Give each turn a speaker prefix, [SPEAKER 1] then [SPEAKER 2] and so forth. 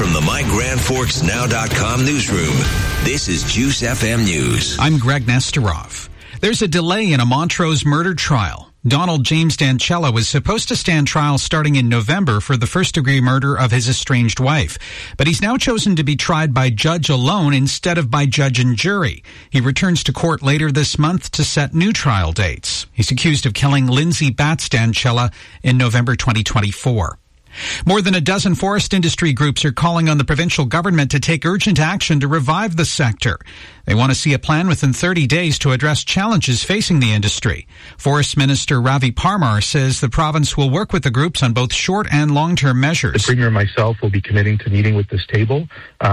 [SPEAKER 1] From the MyGrandForksNow.com newsroom, this is Juice FM News.
[SPEAKER 2] I'm Greg Nesterov. There's a delay in a Montrose murder trial. Donald James Dancella was supposed to stand trial starting in November for the first-degree murder of his estranged wife. But he's now chosen to be tried by judge alone instead of by judge and jury. He returns to court later this month to set new trial dates. He's accused of killing Lindsay Batts Dancella in November 2024. More than a dozen forest industry groups are calling on the provincial government to take urgent action to revive the sector. They want to see a plan within 30 days to address challenges facing the industry. Forest Minister Ravi Parmar says the province will work with the groups on both short and long-term measures.
[SPEAKER 3] The Premier and myself will be committing to meeting with this table